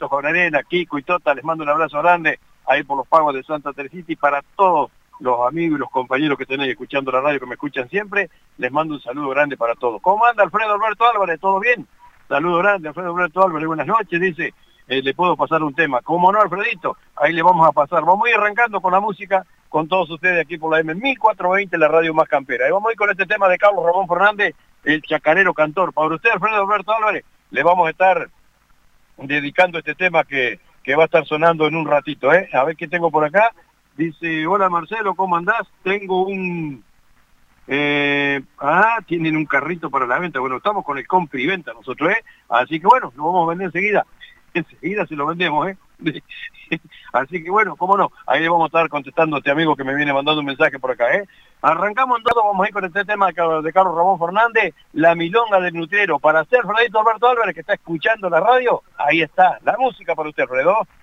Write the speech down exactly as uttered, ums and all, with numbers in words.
Alfredito, Juan Arena, Kiko y Tota, les mando un abrazo grande ahí por los pagos de Santa Teresita y para todos los amigos y los compañeros que tenéis escuchando la radio, que me escuchan siempre, les mando un saludo grande para todos. ¿Cómo anda Alfredo Alberto Álvarez? ¿Todo bien? Saludo grande, Alfredo Alberto Álvarez, buenas noches, dice, eh, le puedo pasar un tema. ¿Cómo no, Alfredito? Ahí le vamos a pasar. Vamos a ir arrancando con la música con todos ustedes aquí por la M mil cuatrocientos veinte, la radio más campera. Ahí vamos a ir con este tema de Carlos Ramón Fernández, el chacarero cantor. Para usted, Alfredo Alberto Álvarez, le vamos a estar dedicando este tema que, que va a estar sonando en un ratito, ¿eh? A ver qué tengo por acá. Dice, hola Marcelo, ¿cómo andás? Tengo un... Eh, ah, tienen un carrito para la venta. Bueno, estamos con el compra y venta nosotros, ¿eh? Así que bueno, lo vamos a vender enseguida. Enseguida se lo vendemos, ¿eh? Así que bueno, cómo no, ahí le vamos a estar contestando a este amigo que me viene mandando un mensaje por acá, ¿eh? Arrancamos entonces, vamos a ir con este tema de Carlos Ramón Fernández, La Milonga del Nutriero. Para usted, Alfredito Alberto Álvarez, que está escuchando la radio, ahí está, la música para usted, Alfredo.